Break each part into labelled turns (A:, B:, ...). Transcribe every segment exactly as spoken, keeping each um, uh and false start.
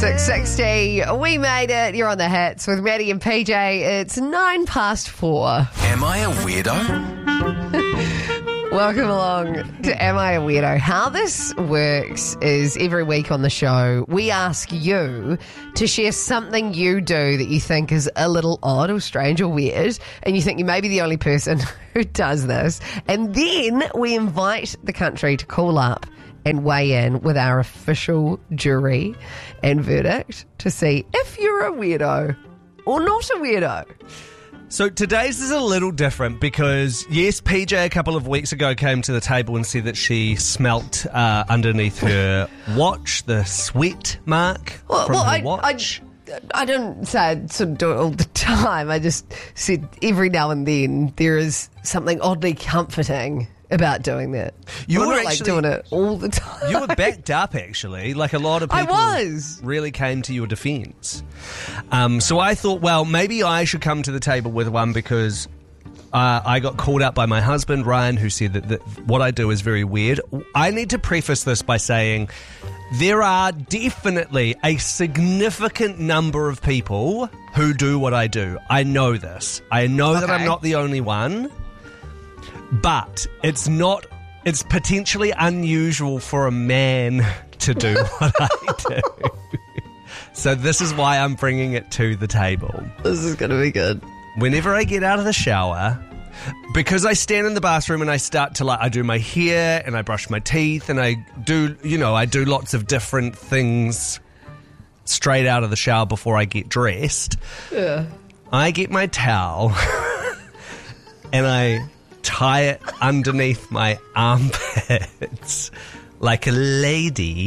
A: six sixty. We made it. You're on the hits with Maddie and P J. It's nine past four.
B: Am I a weirdo?
A: Welcome along to Am I a Weirdo? How this works is every week on the show, we ask you to share something you do that you think is a little odd or strange or weird, and you think you may be the only person who does this. And then we invite the country to call up and weigh in with our official jury and verdict to see if you're a weirdo or not a weirdo.
C: So today's is a little different because, yes, P J a couple of weeks ago came to the table and said that she smelt uh, underneath her watch the sweat mark
A: well,
C: from
A: well,
C: her
A: I,
C: watch.
A: I, I don't say I sort of do it all the time. I just said every now and then there is something oddly comforting about doing that.
C: You
A: I'm
C: were
A: not
C: actually
A: like doing it all the time.
C: You were backed up, actually. Like a lot of
A: I
C: people
A: was.
C: really came to your defence. Um, so I thought, well, maybe I should come to the table with one because uh, I got called out by my husband, Ryan, who said that, that what I do is very weird. I need to preface this by saying there are definitely a significant number of people who do what I do. I know this. I know okay. that I'm not the only one. But it's not, it's potentially unusual for a man to do what I do. So this is why I'm bringing it to the table.
A: This is going to be good.
C: Whenever I get out of the shower, because I stand in the bathroom and I start to like, I do my hair and I brush my teeth and I do, you know, I do lots of different things straight out of the shower before I get dressed.
A: Yeah.
C: I get my towel and I tie it underneath my armpits like a lady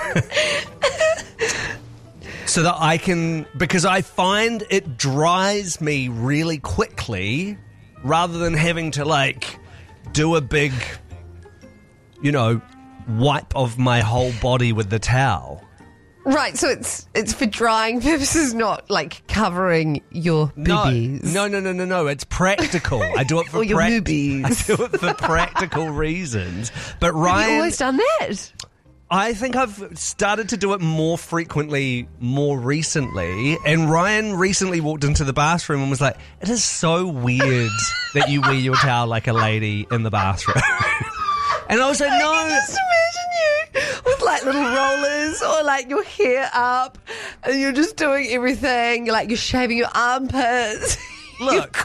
C: so that I can, because I find it dries me really quickly rather than having to like do a big, you know, wipe of my whole body with the towel.
A: Right, so it's it's for drying purposes, not like covering your boobies.
C: No, no, no, no, no. It's practical. I do it for
A: or your
C: prac-
A: boobies.
C: I do it for practical reasons. But Ryan,
A: have you always done that?
C: I think I've started to do it more frequently, more recently. And Ryan recently walked into the bathroom and was like, "It is so weird that you wear your towel like a lady in the bathroom." And I was like, "No."
A: I can just imagine you with like little rollers or like your hair up and you're just doing everything. You're like, you're shaving your armpits.
C: Look,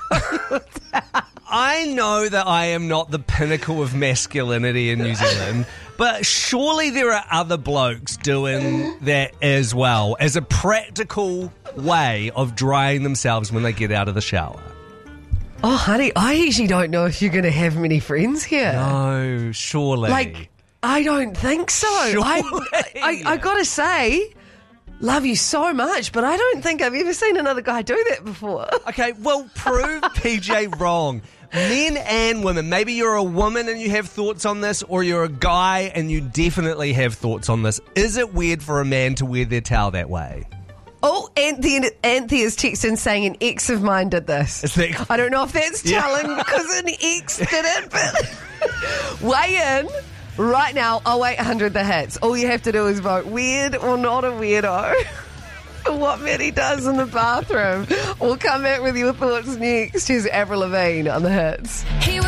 C: I know that I am not the pinnacle of masculinity in New Zealand, but surely there are other blokes doing that as well as a practical way of drying themselves when they get out of the shower.
A: Oh, honey, I actually don't know if you're going to have many friends here.
C: No, surely.
A: Like, I don't think so.
C: Surely.
A: I, I, I got to say, love you so much, but I don't think I've ever seen another guy do that before.
C: Okay, well, prove P J wrong. Men and women. Maybe you're a woman and you have thoughts on this, or you're a guy and you definitely have thoughts on this. Is it weird for a man to wear their towel that way?
A: Oh, Anthea, Anthea's texting saying an ex of mine did this.
C: That-
A: I don't know if that's telling
C: Yeah.
A: because an ex did it, but weigh in right now. oh eight hundred the hits. All you have to do is vote weird or not a weirdo for what Maddie does in the bathroom. We'll come back with your thoughts next. Here's Avril Lavigne on the hits.
D: He